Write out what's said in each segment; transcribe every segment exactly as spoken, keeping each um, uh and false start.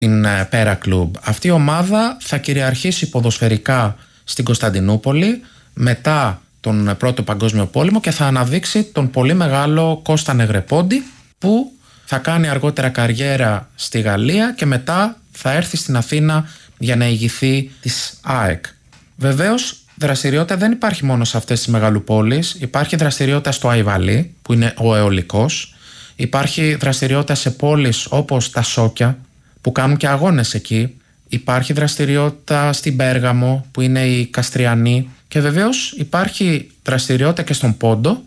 την Πέρα Κλουμπ. Αυτή η ομάδα θα κυριαρχήσει ποδοσφαιρικά στην Κωνσταντινούπολη μετά τον Πρώτο Παγκόσμιο Πόλεμο και θα αναδείξει τον πολύ μεγάλο Κώστα Νεγρεπόντι, που θα κάνει αργότερα καριέρα στη Γαλλία και μετά θα έρθει στην Αθήνα για να ηγηθεί της ΑΕΚ. Βεβαίως, δραστηριότητα δεν υπάρχει μόνο σε αυτές τις μεγαλοπόλεις. Υπάρχει δραστηριότητα στο Αϊβαλί, που είναι ο αιωλικός. Υπάρχει δραστηριότητα σε πόλεις όπως τα Σόκια, που κάνουν και αγώνες εκεί. Υπάρχει δραστηριότητα στην Πέργαμο, που είναι η Καστριανή. Και βεβαίως υπάρχει δραστηριότητα και στον Πόντο,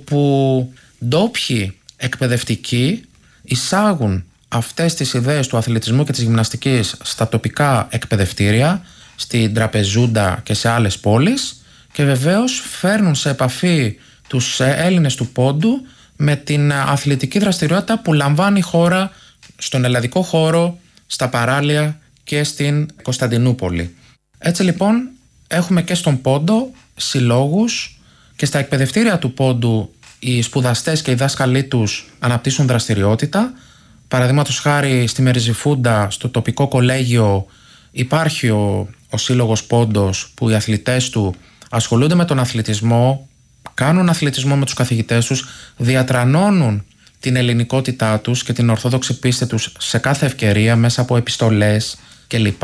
όπου ντόπιοι εκπαιδευτικοί εισάγουν αυτές τις ιδέες του αθλητισμού και της γυμναστικής στα τοπικά εκπαιδευτήρια, στην Τραπεζούντα και σε άλλες πόλεις, και βεβαίως φέρνουν σε επαφή τους Έλληνες του Πόντου με την αθλητική δραστηριότητα που λαμβάνει η χώρα στον ελλαδικό χώρο, στα παράλια και στην Κωνσταντινούπολη. Έτσι λοιπόν έχουμε και στον Πόντο συλλόγους, και στα εκπαιδευτήρια του Πόντου οι σπουδαστές και οι δάσκαλοι τους αναπτύσσουν δραστηριότητα. Παραδείγματος χάρη στη Μεριζιφούντα, στο τοπικό κολέγιο, υπάρχει ο, ο Σύλλογος Πόντος, που οι αθλητές του ασχολούνται με τον αθλητισμό, κάνουν αθλητισμό με τους καθηγητές τους, διατρανώνουν την ελληνικότητά τους και την ορθόδοξη πίστη τους σε κάθε ευκαιρία μέσα από επιστολές κλπ.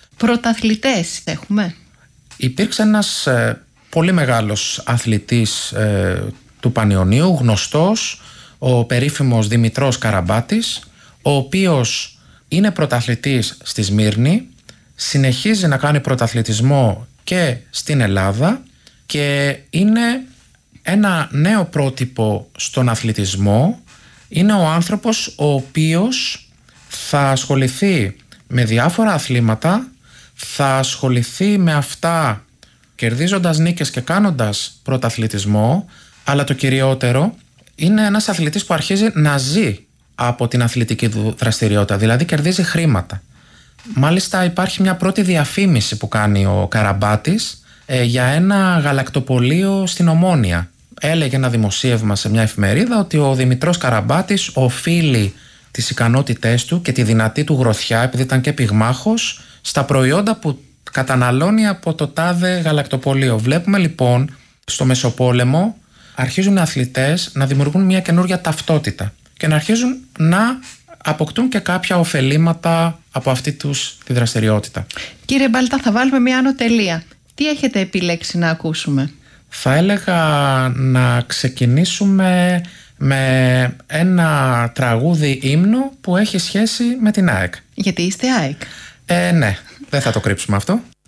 Πρωταθλητές έχουμε. Υπήρξε ένας ε, πολύ μεγάλος αθλητής ε, του Πανιωνίου, γνωστός, ο περίφημος Δημητρός Καραμπάτης, ο οποίος είναι πρωταθλητής στη Σμύρνη, συνεχίζει να κάνει πρωταθλητισμό και στην Ελλάδα και είναι ένα νέο πρότυπο στον αθλητισμό. Είναι ο άνθρωπος ο οποίος θα ασχοληθεί με διάφορα αθλήματα, θα ασχοληθεί με αυτά κερδίζοντας νίκες και κάνοντας πρωταθλητισμό, αλλά το κυριότερο είναι ένας αθλητής που αρχίζει να ζει από την αθλητική του δραστηριότητα, δηλαδή κερδίζει χρήματα. Μάλιστα υπάρχει μια πρώτη διαφήμιση που κάνει ο Καραμπάτης ε, για ένα γαλακτοπωλείο στην Ομόνια. Έλεγε ένα δημοσίευμα σε μια εφημερίδα ότι ο Δημητρός Καραμπάτης οφείλει τις ικανότητές του και τη δυνατή του γροθιά, επειδή ήταν και πυγμάχος, στα προϊόντα που καταναλώνει από το τάδε γαλακτοπωλείο. Βλέπουμε λοιπόν στο Μεσοπόλεμο αρχίζουν οι αθλητές να δημιουργούν μια καινούργια ταυτότητα και να αρχίζουν να αποκτούν και κάποια ωφελήματα από αυτή τους τη δραστηριότητα. Κύριε Μπάλτα, θα βάλουμε μια άνω τελεία. Τι έχετε επιλέξει να ακούσουμε? Θα έλεγα να ξεκινήσουμε με ένα τραγούδι ύμνο που έχει σχέση με την ΑΕΚ. Γιατί είστε ΑΕΚ. Ε, ναι, δεν θα το κρύψουμε αυτό.